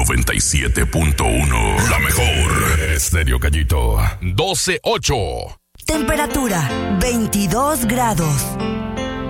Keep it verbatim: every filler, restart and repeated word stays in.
noventa y siete punto uno. La mejor. Estéreo Gallito. doce ocho. Temperatura veintidós grados.